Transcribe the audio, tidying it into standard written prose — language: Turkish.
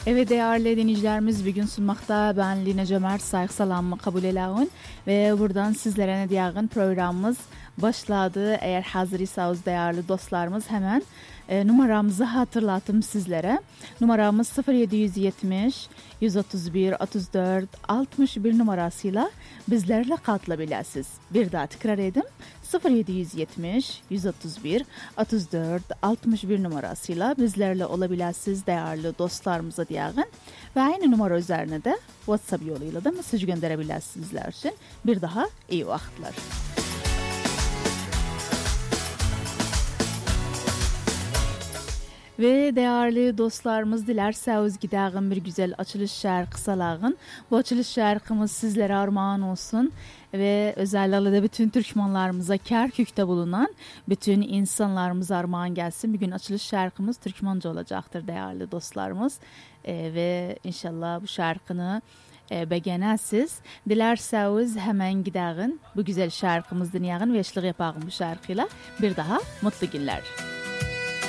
Evet değerli dinleyicilerimiz, bugün sunmakta ben Lina Cömert, sayık salamımı kabul eləyin ve buradan sizlere ne diyağın programımız başladı. Eğer hazırıysanız değerli dostlarımız hemen numaramızı hatırlatım sizlere. Numaramız 0770 131 34 61 numarasıyla bizlerle katılabilirsiniz. Bir daha tekrar edeyim. 0770 131 34 61 numarasıyla bizlerle olabilirsiniz değerli dostlarımıza diyağın. Ve aynı numara üzerine de WhatsApp yoluyla da mesaj gönderebilirsiniz sizler için. Bir daha iyi vakitler. Ve değerli dostlarımız, dilerseniz gidağın bir güzel açılış şarkı salağın. Bu açılış şarkımız sizlere armağan olsun ve özellikle de bütün Türkmenlarımıza Kerkük'te bulunan bütün insanlarımıza armağan gelsin. Bugün açılış şarkımız Türkmence olacaktır değerli dostlarımız. Ve inşallah bu şarkını beğenirsiniz. Dilerseniz hemen gidağın bu güzel şarkımızı dinleyin ve eşlik yapalım bu şarkıyla. Bir daha mutlu günler.